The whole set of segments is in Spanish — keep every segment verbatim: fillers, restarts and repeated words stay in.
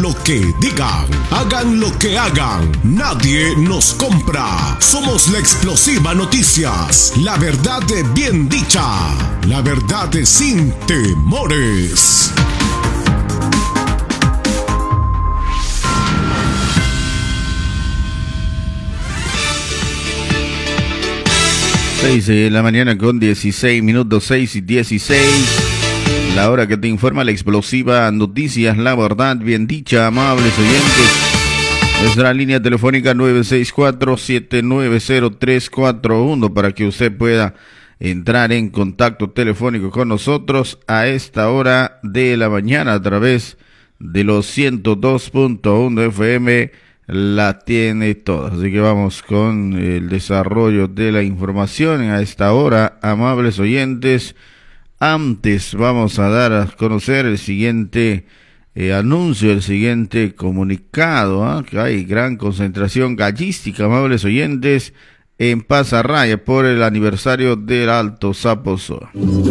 lo que digan, hagan lo que hagan, nadie nos compra. Somos la explosiva noticias, la verdad de bien dicha, la verdad de sin temores. seis de la mañana con dieciséis minutos, seis y dieciséis. La hora que te informa la explosiva noticias, la verdad bien dicha, amables oyentes. Nuestra línea telefónica nueve seis cuatro, siete nueve cero, tres cuatro uno para que usted pueda entrar en contacto telefónico con nosotros a esta hora de la mañana a través de los ciento dos punto uno F M. La tiene toda, así que vamos con el desarrollo de la información a esta hora, amables oyentes. Antes vamos a dar a conocer el siguiente eh, anuncio, el siguiente comunicado, ¿eh? Que hay gran concentración gallística, amables oyentes, en Pasarraya por el aniversario del Alto Zaposoa.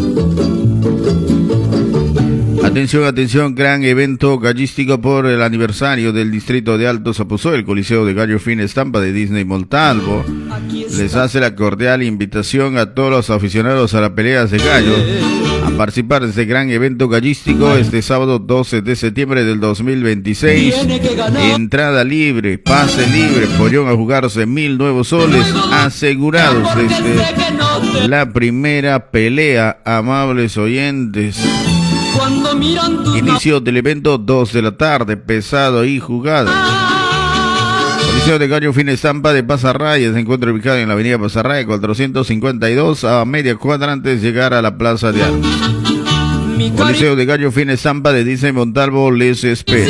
Atención, atención, gran evento gallístico por el aniversario del distrito de Alto Zaposoa. El Coliseo de Gallo Fina Estampa de Disney Montalvo les hace la cordial invitación a todos los aficionados a las peleas de gallo a participar de este gran evento gallístico este sábado doce de septiembre del dos mil veintiséis. Entrada libre, pase libre, pollón a jugarse mil nuevos soles asegurados desde la primera pelea, amables oyentes. Inicio del evento dos de la tarde, pesado y jugado. Coliseo de Gallo Fina Estampa de Pasarraya se encuentra ubicado en la avenida Pasarraya cuatrocientos cincuenta y dos, a media cuadra antes de llegar a la Plaza de Armas. Coliseo de Gallo Fina Estampa de Disney Montalvo les espera.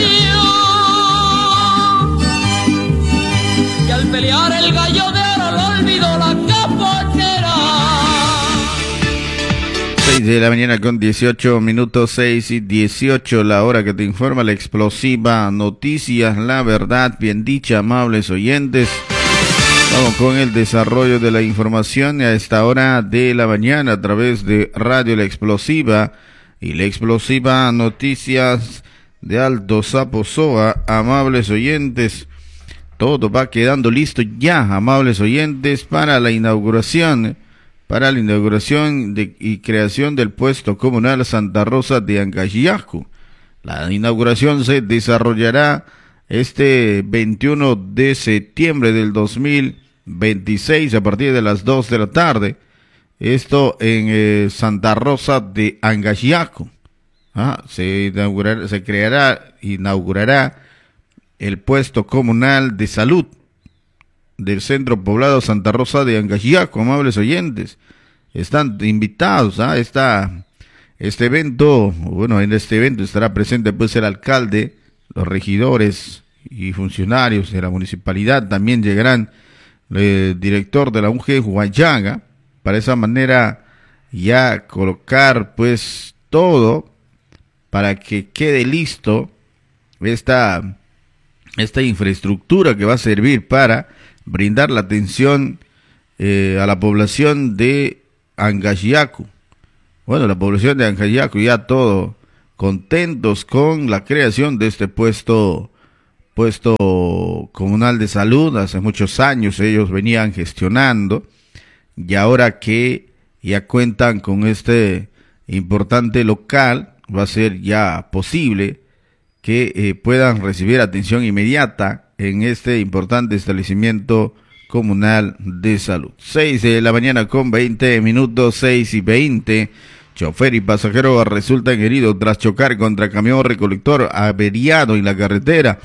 Y al pelear el gallo de oro lo olvidó la capochera. seis de la mañana con dieciocho minutos, seis y dieciocho, la hora que te informa la explosiva noticias, la verdad bien dicha, amables oyentes. Vamos con el desarrollo de la información a esta hora de la mañana a través de Radio La Explosiva y la explosiva noticias de Alto Zaposoa, amables oyentes. Todo va quedando listo ya, amables oyentes, para la inauguración para la inauguración de, y creación del puesto comunal Santa Rosa de Ancayacu. La inauguración se desarrollará este veintiuno de septiembre del dos mil veintiséis a partir de las dos de la tarde. Esto en eh, Santa Rosa de Ancayacu. Ah, se inaugurará, se creará, inaugurará el puesto comunal de salud del centro poblado Santa Rosa de Ancayacu, amables oyentes. Están invitados a ¿eh? esta este evento. Bueno, en este evento estará presente pues el alcalde, los regidores y funcionarios de la municipalidad. También llegarán el director de la U G Huallaga, para esa manera ya colocar pues todo para que quede listo esta esta infraestructura que va a servir para brindar la atención eh, a la población de Ancayacu. Bueno, la población de Ancayacu ya todo contentos con la creación de este puesto puesto comunal de salud. Hace muchos años ellos venían gestionando y ahora que ya cuentan con este importante local, va a ser ya posible que eh, puedan recibir atención inmediata en este importante establecimiento comunal de salud. seis de la mañana con veinte minutos, seis y veinte. Chofer y pasajero resultan heridos tras chocar contra camión recolector averiado en la carretera.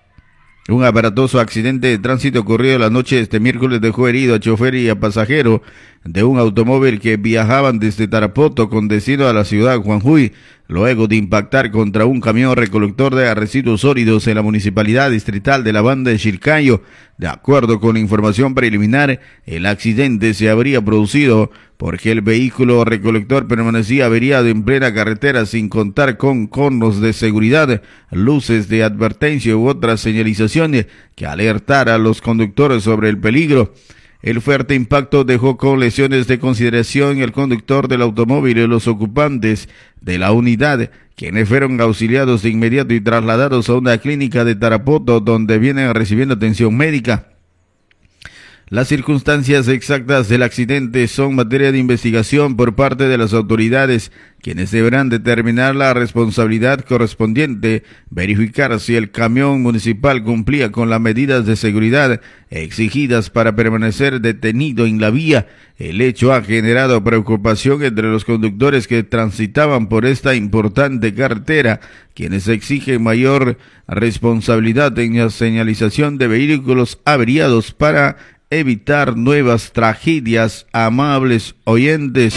Un aparatoso accidente de tránsito ocurrido la noche de este miércoles dejó herido a chofer y a pasajero de un automóvil que viajaban desde Tarapoto con destino a la ciudad de Juanjuy, luego de impactar contra un camión recolector de residuos sólidos en la municipalidad distrital de la Banda de Chilcayo. De acuerdo con información preliminar, el accidente se habría producido porque el vehículo recolector permanecía averiado en plena carretera sin contar con conos de seguridad, luces de advertencia u otras señalizaciones que alertara a los conductores sobre el peligro. El fuerte impacto dejó con lesiones de consideración el conductor del automóvil y los ocupantes de la unidad, quienes fueron auxiliados de inmediato y trasladados a una clínica de Tarapoto donde vienen recibiendo atención médica. Las circunstancias exactas del accidente son materia de investigación por parte de las autoridades, quienes deberán determinar la responsabilidad correspondiente, verificar si el camión municipal cumplía con las medidas de seguridad exigidas para permanecer detenido en la vía. El hecho ha generado preocupación entre los conductores que transitaban por esta importante carretera, quienes exigen mayor responsabilidad en la señalización de vehículos averiados para evitar nuevas tragedias, amables oyentes.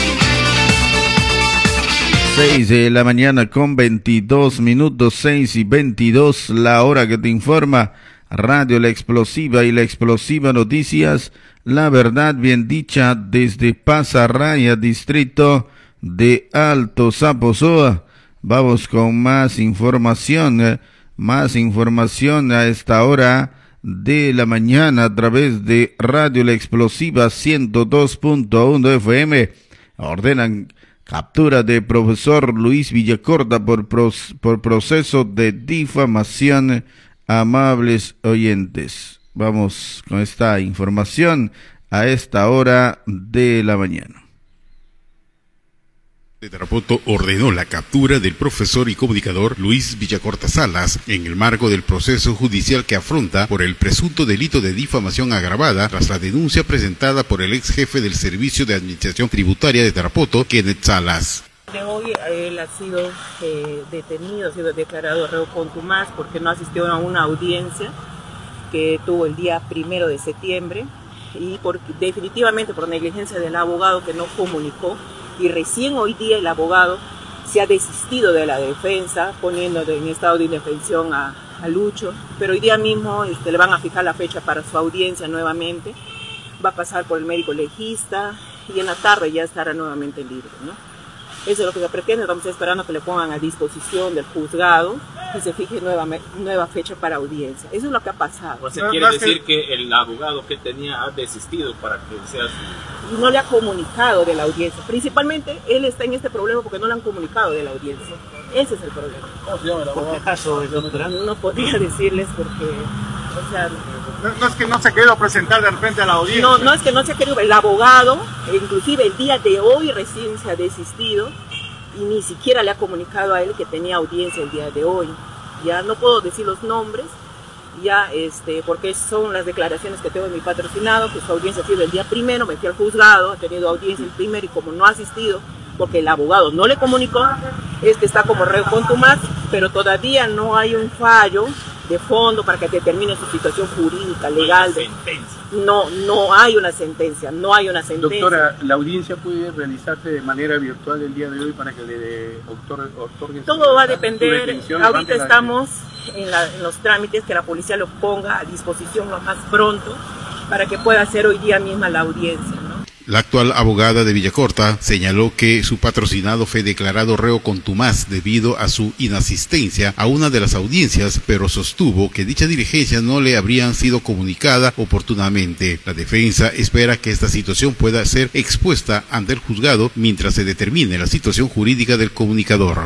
seis de la mañana con veintidós minutos, seis y veintidós, la hora que te informa Radio La Explosiva y La Explosiva Noticias, la verdad bien dicha desde Pasarraya, distrito de Alto Zaposoa. Vamos con más información, eh, más información a esta hora de la mañana a través de Radio La Explosiva ciento dos punto uno F M. Ordenan captura de profesor Luis Villacorta por, pros, por proceso de difamación, amables oyentes. Vamos con esta información a esta hora de la mañana. De Tarapoto ordenó la captura del profesor y comunicador Luis Villacorta Salas en el marco del proceso judicial que afronta por el presunto delito de difamación agravada tras la denuncia presentada por el ex jefe del Servicio de Administración Tributaria de Tarapoto, Kenneth Salas. De hoy él ha sido eh, detenido, ha sido declarado reo contumaz porque no asistió a una audiencia que tuvo el día primero de septiembre y por, definitivamente por negligencia del abogado que no comunicó. Y recién hoy día el abogado se ha desistido de la defensa, poniendo en estado de indefensión a, a Lucho, pero hoy día mismo este, le van a fijar la fecha para su audiencia nuevamente, va a pasar por el médico legista y en la tarde ya estará nuevamente libre, ¿no? Eso es lo que se pretende, estamos esperando que le pongan a disposición del juzgado y se fije nueva, nueva fecha para audiencia. Eso es lo que ha pasado. O sea, quiere decir que el abogado que tenía ha desistido para que sea su... No le ha comunicado de la audiencia. Principalmente él está en este problema porque no le han comunicado de la audiencia. Ese es el problema. ¿Cómo se llama el abogado? ¿Por qué caso, doctora? No podría decirles porque... O sea, no, no es que no se ha querido presentar de repente a la audiencia. No, no es que no se ha querido. El abogado, inclusive el día de hoy recién se ha desistido y ni siquiera le ha comunicado a él que tenía audiencia el día de hoy. Ya no puedo decir los nombres, ya este, porque son las declaraciones que tengo en mi patrocinado, que su audiencia ha sido el día primero, me fui al juzgado, ha tenido audiencia el primero y como no ha asistido, porque el abogado no le comunicó, este está como reo contumaz, pero todavía no hay un fallo de fondo para que determine su situación jurídica, legal. De, no, no hay una sentencia, no hay una sentencia. Doctora, ¿la audiencia puede realizarse de manera virtual el día de hoy para que le otorgue? Todo va a depender, ahorita estamos en, la, en los trámites que la policía lo ponga a disposición lo más pronto para que pueda hacer hoy día misma la audiencia, ¿no? La actual abogada de Villacorta señaló que su patrocinado fue declarado reo contumaz debido a su inasistencia a una de las audiencias, pero sostuvo que dicha diligencia no le habrían sido comunicada oportunamente. La defensa espera que esta situación pueda ser expuesta ante el juzgado mientras se determine la situación jurídica del comunicador.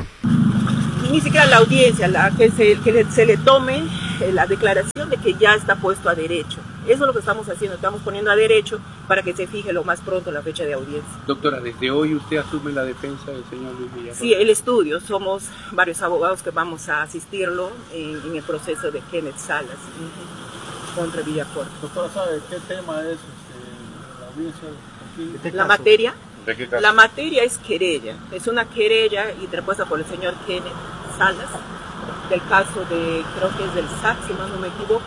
Ni siquiera la audiencia, la que, se, que se le tome la declaración de que ya está puesto a derecho. Eso es lo que estamos haciendo, estamos poniendo a derecho para que se fije lo más pronto la fecha de audiencia. Doctora, ¿desde hoy usted asume la defensa del señor Luis Villacorta? Sí, el estudio, somos varios abogados que vamos a asistirlo en, en el proceso de Kenneth Salas uh-huh, contra Villacorta. Doctora, ¿sabe qué tema es este, la audiencia aquí? La materia, la materia es querella, es una querella interpuesta por el señor Kenneth Salas, del caso de, creo que es del S A C, si más no me equivoco.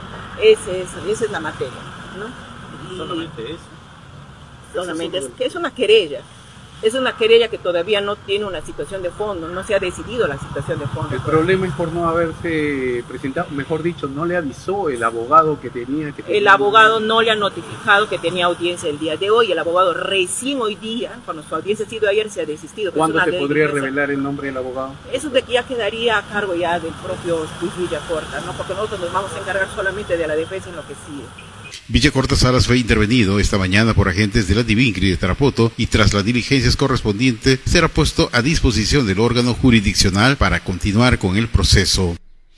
Ese es, esa es la materia, ¿no? Y solamente eso. Solamente es que es una querella. Es una querella que todavía no tiene una situación de fondo, no se ha decidido la situación de fondo. El problema es por no haberse presentado, mejor dicho, no le avisó el abogado que tenía que tenía El abogado no le ha notificado que tenía audiencia el día de hoy. El abogado recién hoy día, cuando su audiencia ha sido ayer, se ha desistido. ¿Cuándo se podría revelar el nombre del abogado? Eso de que ya quedaría a cargo ya del propio Luis Villacorta, ¿no? Porque nosotros nos vamos a encargar solamente de la defensa en lo que sigue. Villacorta Salas fue intervenido esta mañana por agentes de la Divincri de Tarapoto y tras las diligencias correspondientes será puesto a disposición del órgano jurisdiccional para continuar con el proceso.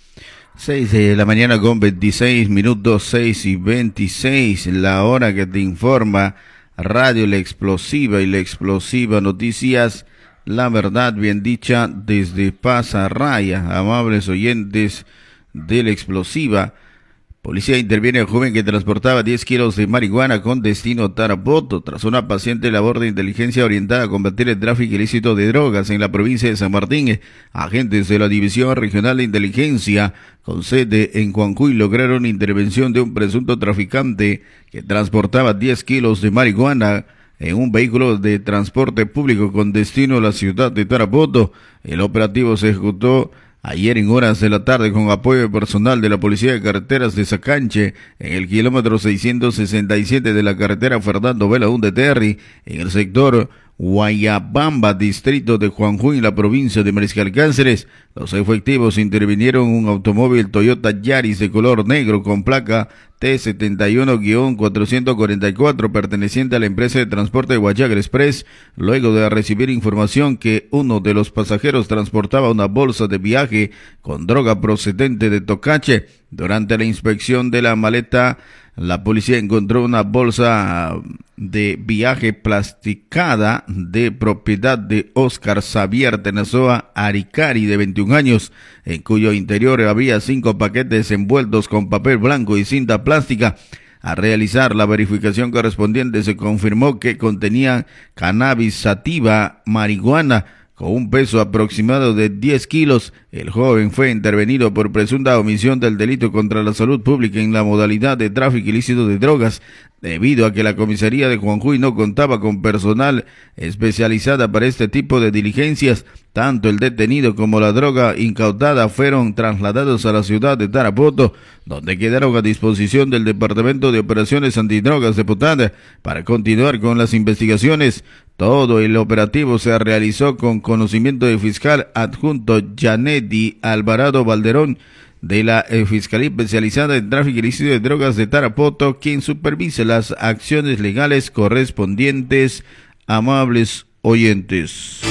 seis de la mañana con veintiséis minutos, seis y veintiséis, la hora que te informa Radio La Explosiva y La Explosiva Noticias, la verdad bien dicha desde Pasarraya. Amables oyentes de La Explosiva, policía interviene al joven que transportaba diez kilos de marihuana con destino a Tarapoto tras una paciente labor de inteligencia orientada a combatir el tráfico ilícito de drogas en la provincia de San Martín. Agentes de la División Regional de Inteligencia con sede en Juancuy lograron intervención de un presunto traficante que transportaba diez kilos de marihuana en un vehículo de transporte público con destino a la ciudad de Tarapoto. El operativo se ejecutó ayer en horas de la tarde con apoyo personal de la Policía de Carreteras de Sacanche en el kilómetro seiscientos sesenta y siete de la carretera Fernando Belaúnde de Terry en el sector Guayabamba, distrito de Juanjuy, en la provincia de Mariscal Cáceres. Los efectivos intervinieron en un automóvil Toyota Yaris de color negro con placa T setenta y uno guión cuatrocientos cuarenta y cuatro perteneciente a la empresa de transporte de Huachagra Express, luego de recibir información que uno de los pasajeros transportaba una bolsa de viaje con droga procedente de Tocache. Durante la inspección de la maleta, la policía encontró una bolsa de viaje plasticada de propiedad de Oscar Xavier Tenazoa Aricari, de veintiún años, en cuyo interior había cinco paquetes envueltos con papel blanco y cinta plástica. Al realizar la verificación correspondiente se confirmó que contenía cannabis sativa, marihuana, con un peso aproximado de diez kilos. El joven fue intervenido por presunta omisión del delito contra la salud pública en la modalidad de tráfico ilícito de drogas, debido a que la comisaría de Juanjuy no contaba con personal especializada para este tipo de diligencias. Tanto el detenido como la droga incautada fueron trasladados a la ciudad de Tarapoto, donde quedaron a disposición del Departamento de Operaciones Antidrogas de Potanda para continuar con las investigaciones. Todo el operativo se realizó con conocimiento del fiscal adjunto Yanedi Alvarado Valderón de la eh, Fiscalía Especializada en Tráfico Ilícito de Drogas de Tarapoto, quien supervisa las acciones legales correspondientes. Amables oyentes.